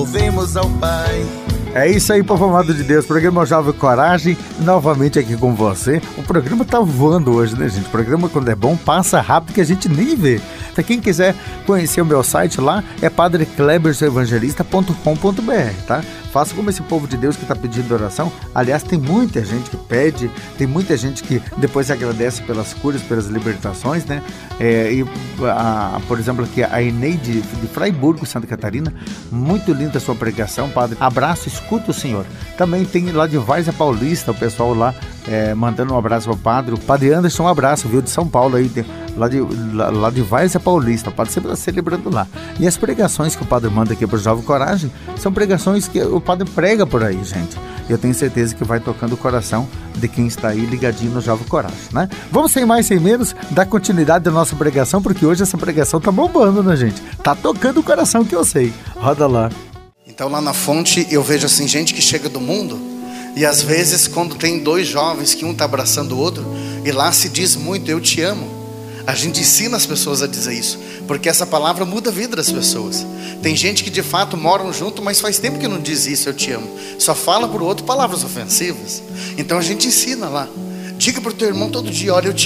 louvemos ao Pai. É isso aí, povo amado de Deus. Programa Jovem Coragem, novamente aqui com você. O programa tá voando hoje, né, gente? O programa, quando é bom, passa rápido que a gente nem vê. Pra quem quiser conhecer o meu site lá, é padreclebersevangelista.com.br, tá? Faça como esse povo de Deus que está pedindo oração. Aliás, tem muita gente que pede, tem muita gente que depois agradece pelas curas, pelas libertações, né? Por exemplo, aqui a Eneide de Fraiburgo, Santa Catarina, muito linda a sua pregação, padre. Abraço, escuta o Senhor. Também tem lá de Várzea Paulista, o pessoal lá mandando um abraço ao padre. O padre Anderson, um abraço, viu? De São Paulo aí, lá de Várzea Paulista, o padre sempre está celebrando lá. E as pregações que o padre manda aqui para o Jovem Coragem são pregações que o padre prega por aí, gente. Eu tenho certeza que vai tocando o coração de quem está aí ligadinho no Jovem Coragem, né? Vamos sem mais, sem menos, dar continuidade da nossa pregação, porque hoje essa pregação tá bombando, né, gente? Tá tocando o coração, que eu sei. Roda lá. Então lá na fonte eu vejo assim, gente que chega do mundo, e às vezes quando tem dois jovens que um tá abraçando o outro, e lá se diz muito, eu te amo. A gente ensina as pessoas a dizer isso, porque essa palavra muda a vida das pessoas. Tem gente que de fato moram junto, mas faz tempo que não diz isso, eu te amo. Só fala pro outro palavras ofensivas. Então a gente ensina lá. Diga pro teu irmão todo dia, olha, eu te